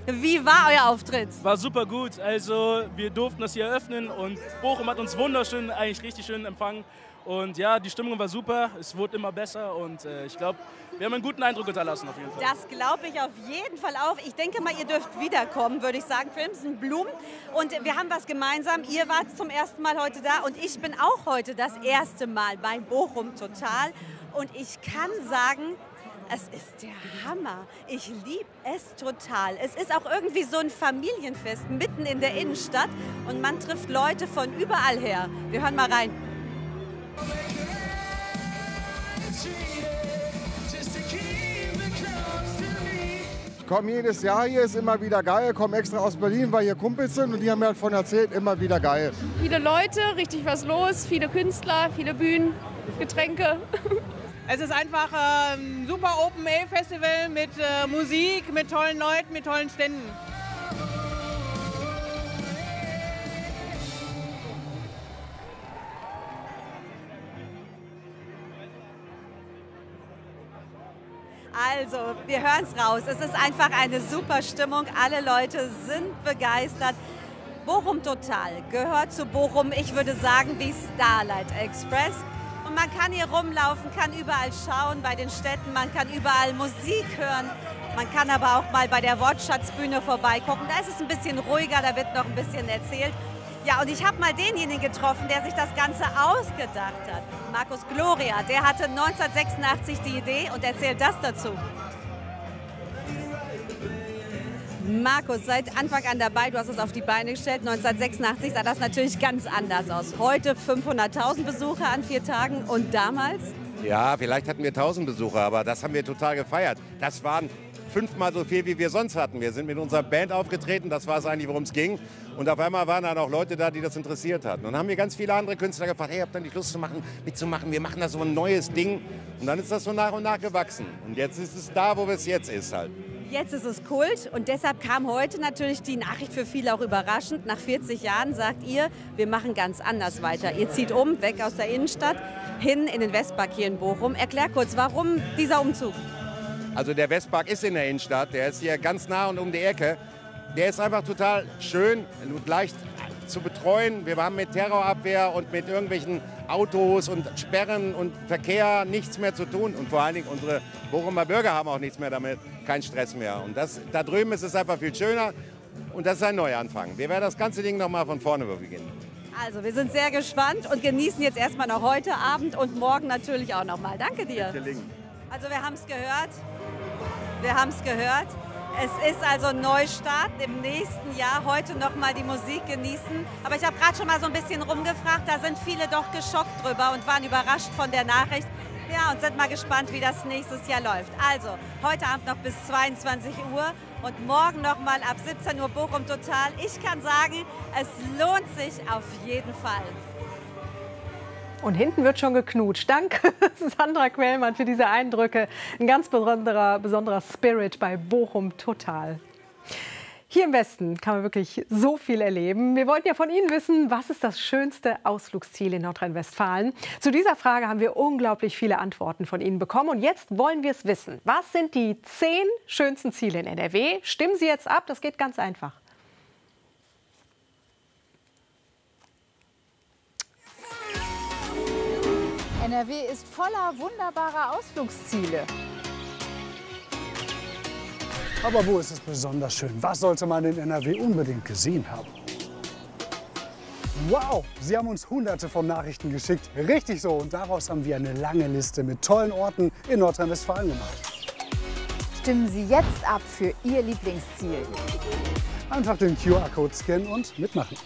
Wie war euer Auftritt? War super gut. Also wir durften das hier eröffnen und Bochum hat uns wunderschön, eigentlich richtig schön empfangen. Und ja, die Stimmung war super, es wurde immer besser und ich glaube, wir haben einen guten Eindruck hinterlassen auf jeden Fall. Das glaube ich auf jeden Fall auch. Ich denke mal, ihr dürft wiederkommen, würde ich sagen. Crimson Bloom. Und wir haben was gemeinsam. Ihr wart zum ersten Mal heute da und ich bin auch heute das erste Mal bei Bochum Total. Und ich kann sagen, es ist der Hammer. Ich liebe es total. Es ist auch irgendwie so ein Familienfest mitten in der Innenstadt und man trifft Leute von überall her. Wir hören mal rein. Ich komme jedes Jahr hier, ist immer wieder geil. Ich komme extra aus Berlin, weil hier Kumpels sind und die haben mir davon erzählt, immer wieder geil. Viele Leute, richtig was los, viele Künstler, viele Bühnen, Getränke. Es ist einfach ein super Open-Air-Festival mit Musik, mit tollen Leuten, mit tollen Ständen. Also, wir hören es raus. Es ist einfach eine super Stimmung. Alle Leute sind begeistert. Bochum Total gehört zu Bochum, ich würde sagen, wie Starlight Express. Und man kann hier rumlaufen, kann überall schauen bei den Städten, man kann überall Musik hören. Man kann aber auch mal bei der Wortschatzbühne vorbeigucken. Da ist es ein bisschen ruhiger, da wird noch ein bisschen erzählt. Ja, und ich habe mal denjenigen getroffen, der sich das Ganze ausgedacht hat. Markus Gloria, der hatte 1986 die Idee und erzählt das dazu. Markus, seit Anfang an dabei, du hast es auf die Beine gestellt. 1986 sah das natürlich ganz anders aus. Heute 500.000 Besucher an 4 Tagen und damals? Ja, vielleicht hatten wir 1000 Besucher, aber das haben wir total gefeiert. Das waren 5-mal so viel, wie wir sonst hatten. Wir sind mit unserer Band aufgetreten, das war es eigentlich, worum es ging. Und auf einmal waren dann auch Leute da, die das interessiert hatten. Und dann haben wir ganz viele andere Künstler gefragt, hey, habt ihr nicht Lust mitzumachen? Wir machen da so ein neues Ding. Und dann ist das so nach und nach gewachsen. Und jetzt ist es da, wo es jetzt ist halt. Jetzt ist es Kult und deshalb kam heute natürlich die Nachricht für viele auch überraschend. Nach 40 Jahren sagt ihr, wir machen ganz anders weiter. Ihr zieht um, weg aus der Innenstadt, hin in den Westpark hier in Bochum. Erklär kurz, warum dieser Umzug? Also der Westpark ist in der Innenstadt, der ist hier ganz nah und um die Ecke. Der ist einfach total schön und leicht zu betreuen. Wir haben mit Terrorabwehr und mit irgendwelchen Autos und Sperren und Verkehr nichts mehr zu tun. Und vor allen Dingen unsere Bochumer Bürger haben auch nichts mehr damit, keinen Stress mehr. Und da drüben ist es einfach viel schöner und das ist ein Neuanfang. Wir werden das ganze Ding noch mal von vorne beginnen. Also wir sind sehr gespannt und genießen jetzt erstmal noch heute Abend und morgen natürlich auch noch mal. Danke dir. Also wir haben es gehört. Wir haben es gehört. Es ist also ein Neustart im nächsten Jahr. Heute noch mal die Musik genießen. Aber ich habe gerade schon mal so ein bisschen rumgefragt. Da sind viele doch geschockt drüber und waren überrascht von der Nachricht. Ja, und sind mal gespannt, wie das nächstes Jahr läuft. Also, heute Abend noch bis 22 Uhr und morgen noch mal ab 17 Uhr Bochum Total. Ich kann sagen, es lohnt sich auf jeden Fall. Und hinten wird schon geknutscht. Danke, Sandra Quellmann, für diese Eindrücke. Ein ganz besonderer Spirit bei Bochum Total. Hier im Westen kann man wirklich so viel erleben. Wir wollten ja von Ihnen wissen, was ist das schönste Ausflugsziel in Nordrhein-Westfalen? Zu dieser Frage haben wir unglaublich viele Antworten von Ihnen bekommen. Und jetzt wollen wir es wissen. Was sind die 10 schönsten Ziele in NRW? Stimmen Sie jetzt ab, das geht ganz einfach. NRW ist voller wunderbarer Ausflugsziele. Aber wo ist es besonders schön? Was sollte man in NRW unbedingt gesehen haben? Wow, Sie haben uns Hunderte von Nachrichten geschickt. Richtig so. Und daraus haben wir eine lange Liste mit tollen Orten in Nordrhein-Westfalen gemacht. Stimmen Sie jetzt ab für Ihr Lieblingsziel. Einfach den QR-Code scannen und mitmachen.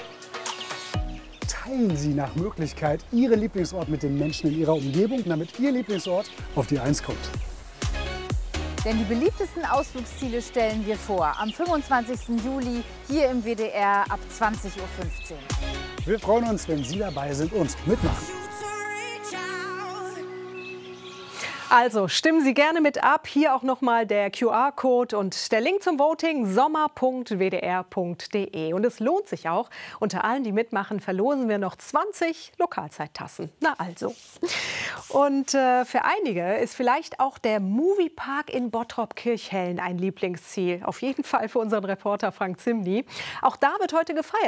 Teilen Sie nach Möglichkeit Ihren Lieblingsort mit den Menschen in Ihrer Umgebung, damit Ihr Lieblingsort auf die 1 kommt. Denn die beliebtesten Ausflugsziele stellen wir vor. Am 25. Juli hier im WDR ab 20:15 Uhr. Wir freuen uns, wenn Sie dabei sind und mitmachen. Also stimmen Sie gerne mit ab. Hier auch nochmal der QR-Code und der Link zum Voting sommer.wdr.de. Und es lohnt sich auch. Unter allen, die mitmachen, verlosen wir noch 20 Lokalzeittassen. Na also. Und für einige ist vielleicht auch der Moviepark in Bottrop-Kirchhellen ein Lieblingsziel. Auf jeden Fall für unseren Reporter Frank Zimny. Auch da wird heute gefeiert.